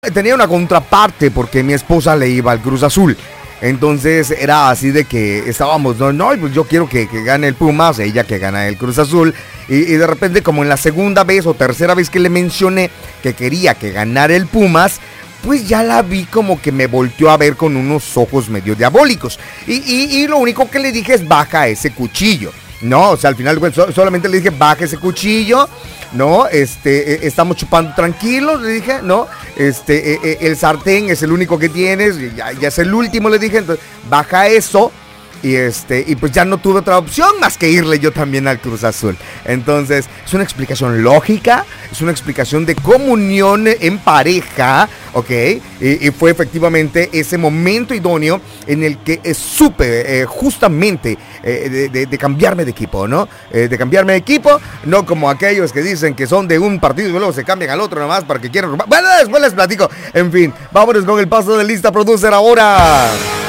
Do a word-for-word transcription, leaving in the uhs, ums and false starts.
Tenía una contraparte porque mi esposa le iba al Cruz Azul. Entonces era así de que estábamos, no, no, pues yo quiero que, que gane el Pumas, ella que gana el Cruz Azul. Y, y de repente, como en la segunda vez o tercera vez que le mencioné que quería que ganara el Pumas, pues ya la vi como que me volteó a ver con unos ojos medio diabólicos. Y, y, y lo único que le dije es baja ese cuchillo. No, o sea, al final pues, solamente le dije baja ese cuchillo. No, este, eh, estamos chupando tranquilos, le dije, no, este, eh, eh, el sartén es el único que tienes, ya, ya es el último, le dije, entonces, baja eso, y este, y pues ya no tuve otra opción más que irle yo también al Cruz Azul. Entonces, es una explicación lógica, es una explicación de comunión en pareja, ¿ok? Y, y fue efectivamente ese momento idóneo en el que eh, supe eh, justamente eh, de, de, de cambiarme de equipo, ¿no? Eh, de cambiarme de equipo, no como aquellos que dicen que son de un partido y luego se cambian al otro nada más para que quieran robar. Bueno, después les platico. En fin, vámonos con el paso de lista producer ahora.